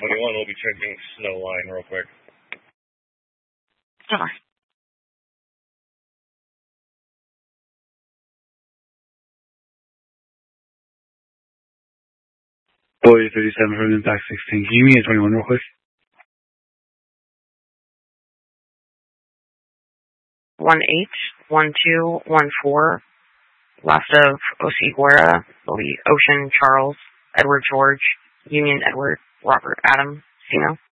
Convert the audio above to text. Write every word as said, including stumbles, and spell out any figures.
twenty-one, we'll be checking snow line real quick. Sure. Boy thirty-seven from impact sixteen. Can you give me a twenty-one real quick? One eight, one two, one four. Last of Osiguera, Ocean Charles, Edward George, Union Edward, Robert Adam, Sino.